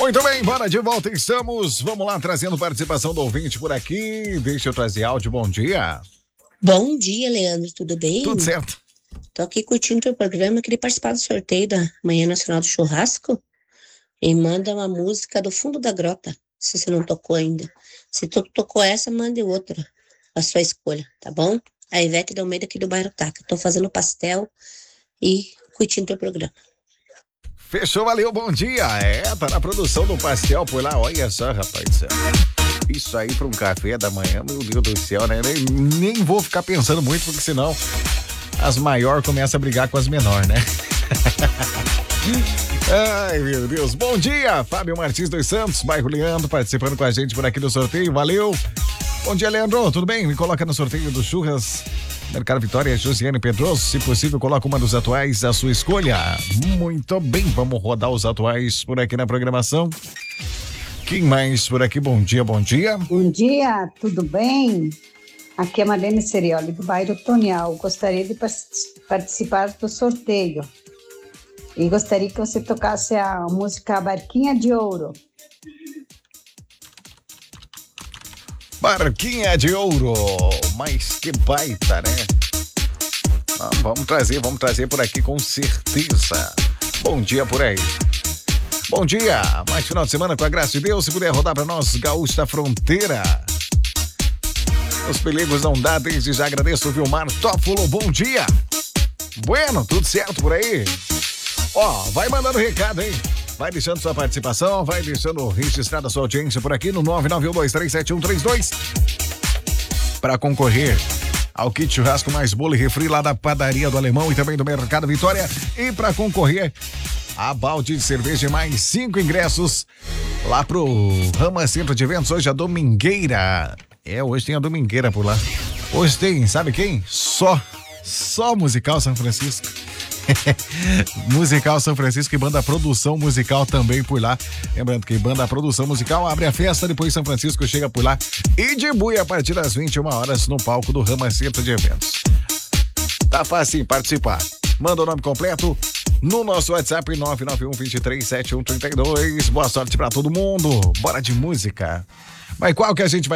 Muito bem, bora de volta, estamos. Vamos lá, trazendo participação do ouvinte por aqui. Deixa eu trazer áudio, bom dia. Bom dia, Leandro, tudo bem? Tudo certo. Tô aqui curtindo o teu programa, queria participar do sorteio da Manhã Nacional do Churrasco. E manda uma música do Fundo da Grota, se você não tocou ainda. Se tu tocou essa, mande outra, a sua escolha, tá bom? A Ivete de Almeida aqui do bairro Taca. Tô fazendo pastel e curtindo o teu programa. Fechou, valeu, bom dia. Tá na produção do pastel por lá, olha só, rapaz. Isso aí pra um café da manhã, meu Deus do céu, né? Nem vou ficar pensando muito, porque senão as maiores começam a brigar com as menores, né? Ai, meu Deus. Bom dia, Fábio Martins dos Santos, bairro Leandro, participando com a gente por aqui do sorteio, valeu. Bom dia, Leandro, tudo bem? Me coloca no sorteio do Churras Mercado Vitória, Josiane Pedroso, se possível, coloca uma dos atuais à sua escolha. Muito bem, vamos rodar os atuais por aqui na programação. Quem mais por aqui? Bom dia, bom dia. Bom dia, tudo bem? Aqui é Marlene Serioli, do bairro Tonial. Gostaria de participar do sorteio. E gostaria que você tocasse a música Barquinha de Ouro. Barquinha de Ouro, mas que baita, né? Vamos trazer por aqui com certeza. Bom dia por aí. Bom dia, mais final de semana com a graça de Deus, se puder rodar para nós, Gaúcho da Fronteira. Os peligros não dá, desde já agradeço o Vilmar Tófolo, bom dia. Bueno, tudo certo por aí? Vai mandando recado, hein? Vai deixando sua participação, vai deixando registrada a sua audiência por aqui no 991237132 para concorrer ao kit churrasco mais bolo e refri lá da Padaria do Alemão e também do Mercado Vitória, e para concorrer a balde de cerveja e mais 5 ingressos lá pro Rama Centro de Eventos, hoje a domingueira. Hoje tem a domingueira por lá. Hoje tem, sabe quem? Só Musical São Francisco. Musical São Francisco e Banda Produção Musical também por lá. Lembrando que Banda Produção Musical abre a festa, depois São Francisco chega por lá e debulha a partir das 21 horas no palco do Rama Centro de Eventos. Tá fácil participar. Manda o nome completo no nosso WhatsApp 991237132. Boa sorte pra todo mundo. Bora de música. Mas qual que a gente vai